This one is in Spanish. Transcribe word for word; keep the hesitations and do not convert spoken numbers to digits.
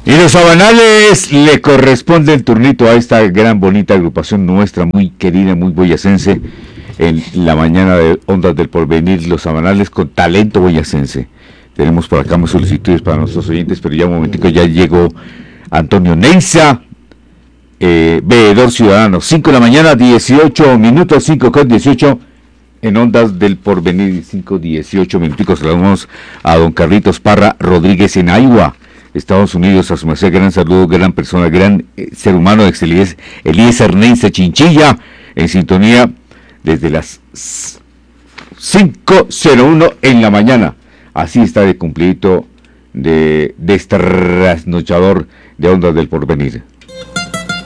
Y los sabanales le corresponde el turnito a esta gran bonita agrupación nuestra, muy querida, muy boyacense, en la mañana de Ondas del Porvenir, los sabanales con talento boyacense. Tenemos por acá más solicitudes para nuestros oyentes, pero ya un momentico, ya llegó Antonio Neiza, eh, veedor ciudadano, cinco de la mañana, dieciocho minutos, cinco con dieciocho, en Ondas del Porvenir, cinco, dieciocho minuticos. Saludamos a don Carlitos Parra Rodríguez en Iowa, Estados Unidos, a su merced, gran saludo, gran persona, gran eh, ser humano, ex Elías, Eliezer Neiza Chinchilla, en sintonía desde las cinco cero uno en la mañana. Así está de cumplidito de, de este trasnochador de Ondas del Porvenir.